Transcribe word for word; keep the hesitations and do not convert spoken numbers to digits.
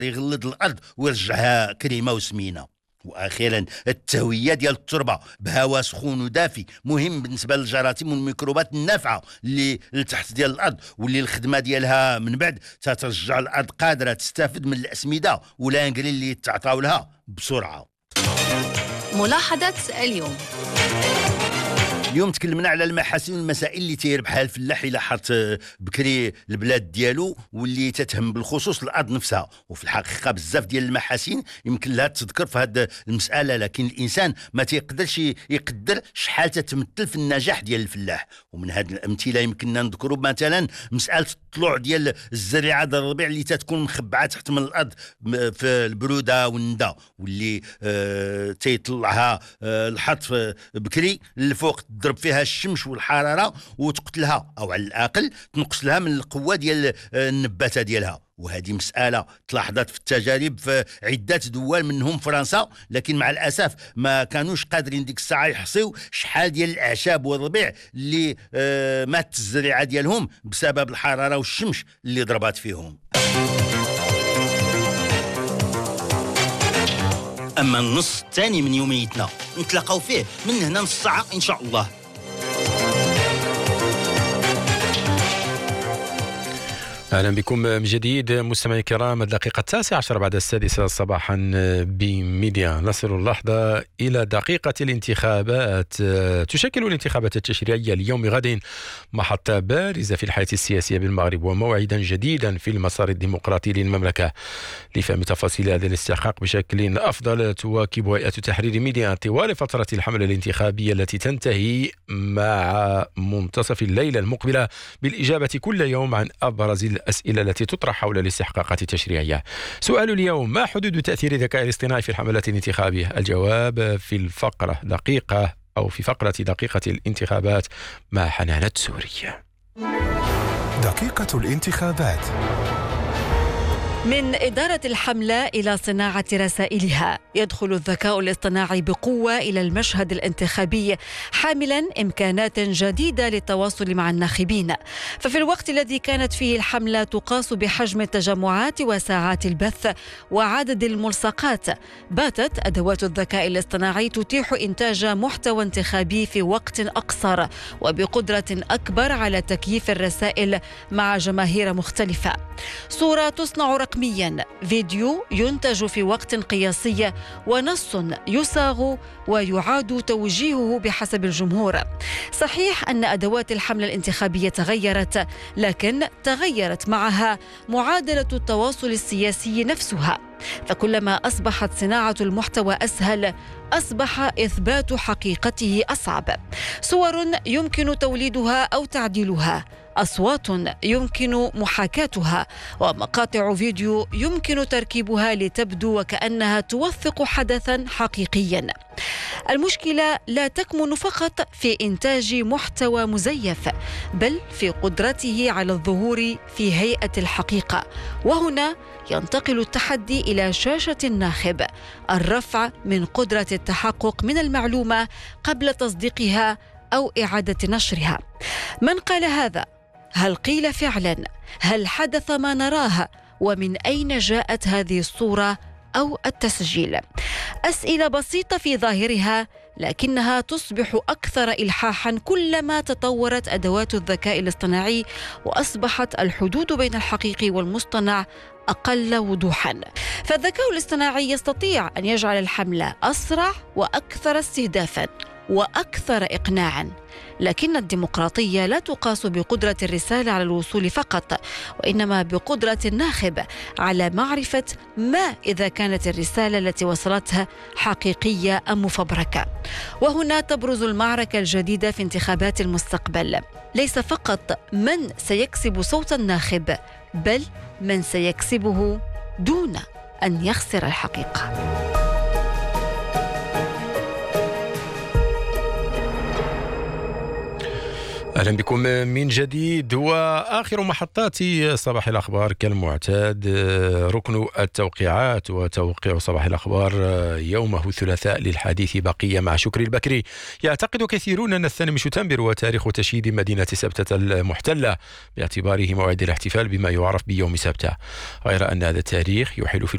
يغلط الارض ويرجعها كريمه وسمينه. واخيرا التهويه ديال التربه بهواء سخون ودافي مهم بالنسبه للجراثيم والميكروبات النافعه اللي لتحت ديال الارض، واللي الخدمه ديالها من بعد تترجع الارض قادره تستافد من الاسمده والانجري اللي تعطاو لها بسرعه. ملاحظه اليوم. اليوم تكلمنا على المحاسن والمسائل اللي تيربحها الفلاح الى حط بكري البلاد ديالو واللي تتهم بالخصوص الارض نفسها. وفي الحقيقه بزاف ديال المحاسن يمكن لها تذكر في هذه المساله، لكن الانسان ما تيقدرش يقدر شحال تتمثل في النجاح ديال الفلاح. ومن هذه الامثله يمكننا نذكروا مثلا مساله الطلوع ديال الزريعه ديال الربيع اللي تتكون مخبعه تحت من الارض في البروده والندى، واللي آه تيطلعها آه الحط بكري الفوق، تضرب فيها الشمس والحراره وتقتلها، او على الاقل تنقص لها من القوه ديال النباتة ديالها. وهذه مساله تلاحظت في التجارب في عده دول منهم فرنسا، لكن مع الاسف ما كانوش قادرين ديك الساعه يحصيو شحال ديال الاعشاب والربيع اللي آه مات الزريعه ديالهم بسبب الحراره والشمس اللي ضربات فيهم. اما النص الثاني من يوميتنا نتلاقاو فيه من هنا نص ساعه ان شاء الله. أهلا بكم من جديد مستمعي الكرام. الدقيقة التاسعة عشر بعد السادسة صباحا بميديا نصل اللحظة إلى دقيقة الانتخابات. تشكل الانتخابات التشريعية اليوم غد محطة بارزة في الحياة السياسية بالمغرب وموعدا جديدا في المسار الديمقراطي للمملكة. لفهم تفاصيل هذا الاستحقاق بشكل أفضل تواكب هيئة تحرير ميديا طوال فترة الحملة الانتخابية التي تنتهي مع منتصف الليلة المقبلة بالإجابة كل يوم عن أبرز الأسئلة التي تطرح حول الاستحقاقات التشريعية. سؤال اليوم: ما حدود تأثير الذكاء الاصطناعي في الحملات الانتخابية؟ الجواب في الفقرة دقيقة أو في فقرة دقيقة الانتخابات مع حنان التسوري. دقيقة الانتخابات. من إدارة الحملة إلى صناعة رسائلها، يدخل الذكاء الاصطناعي بقوة إلى المشهد الانتخابي حاملا إمكانات جديدة للتواصل مع الناخبين. ففي الوقت الذي كانت فيه الحملة تقاس بحجم التجمعات وساعات البث وعدد الملصقات، باتت أدوات الذكاء الاصطناعي تتيح إنتاج محتوى انتخابي في وقت أقصر وبقدرة أكبر على تكييف الرسائل مع جماهير مختلفة. صورة تصنع رقميا، فيديو ينتج في وقت قياسي، ونص يصاغ ويعاد توجيهه بحسب الجمهور. صحيح أن أدوات الحملة الانتخابية تغيرت، لكن تغيرت معها معادلة التواصل السياسي نفسها. فكلما أصبحت صناعة المحتوى أسهل، أصبح إثبات حقيقته أصعب. صور يمكن توليدها أو تعديلها، أصوات يمكن محاكاتها، ومقاطع فيديو يمكن تركيبها لتبدو وكأنها توثق حدثا حقيقيا. المشكلة لا تكمن فقط في إنتاج محتوى مزيف، بل في قدرته على الظهور في هيئة الحقيقة. وهنا ينتقل التحدي إلى شاشة الناخب، الرفع من قدرة التحقق من المعلومة قبل تصديقها أو إعادة نشرها. من قال هذا؟ هل قيل فعلا؟ هل حدث ما نراه؟ ومن أين جاءت هذه الصورة أو التسجيل؟ أسئلة بسيطة في ظاهرها، لكنها تصبح أكثر إلحاحا كلما تطورت أدوات الذكاء الاصطناعي وأصبحت الحدود بين الحقيقي والمصطنع أقل وضوحا. فالذكاء الاصطناعي يستطيع أن يجعل الحملة أسرع وأكثر استهدافا وأكثر إقناعا، لكن الديمقراطية لا تقاس بقدرة الرسالة على الوصول فقط، وإنما بقدرة الناخب على معرفة ما إذا كانت الرسالة التي وصلتها حقيقية أم مفبركة. وهنا تبرز المعركة الجديدة في انتخابات المستقبل. ليس فقط من سيكسب صوت الناخب، بل من سيكسبه دون أن يخسر الحقيقة. أهلا بكم من جديد. وآخر محطات صباح الأخبار كالمعتاد ركن التوقيعات، وتوقيع صباح الأخبار يومه الثلاثاء للحديث بقية مع شكري البكري. يعتقد كثيرون أن الثاني من شتنبر هو تاريخ تشييد مدينة سبتة المحتلة باعتباره موعد الاحتفال بما يعرف بيوم سبتة، غير أن هذا التاريخ يحيل في